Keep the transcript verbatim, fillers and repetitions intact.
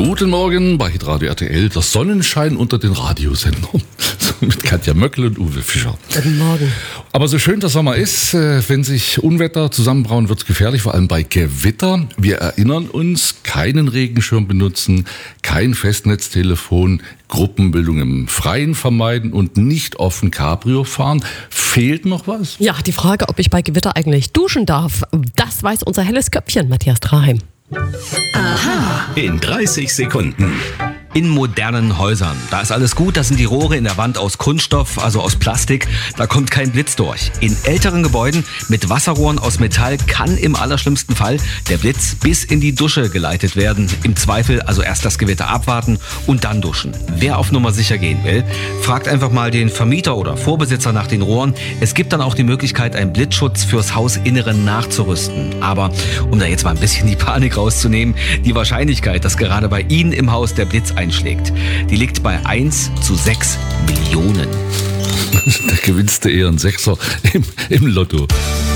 Guten Morgen bei Hitradio R T L, der Sonnenschein unter den Radiosendern. Mit Katja Möckel und Uwe Fischer. Guten Morgen. Aber so schön der Sommer ist, wenn sich Unwetter zusammenbrauen, wird es gefährlich, vor allem bei Gewitter. Wir erinnern uns, keinen Regenschirm benutzen, kein Festnetztelefon, Gruppenbildung im Freien vermeiden und nicht offen Cabrio fahren. Fehlt noch was? Ja, die Frage, ob ich bei Gewitter eigentlich duschen darf, das weiß unser helles Köpfchen, Matthias Traheim. Aha. In dreißig Sekunden. In modernen Häusern, da ist alles gut, da sind die Rohre in der Wand aus Kunststoff, also aus Plastik, da kommt kein Blitz durch. In älteren Gebäuden mit Wasserrohren aus Metall kann im allerschlimmsten Fall der Blitz bis in die Dusche geleitet werden. Im Zweifel also erst das Gewitter abwarten und dann duschen. Wer auf Nummer sicher gehen will, fragt einfach mal den Vermieter oder Vorbesitzer nach den Rohren. Es gibt dann auch die Möglichkeit, einen Blitzschutz fürs Hausinnere nachzurüsten. Aber um da jetzt mal ein bisschen die Panik rauszunehmen, die Wahrscheinlichkeit, dass gerade bei Ihnen im Haus der Blitz einschlägt, die liegt bei eins zu sechs Millionen. Da gewinnst du eher einen Sechser im, im Lotto.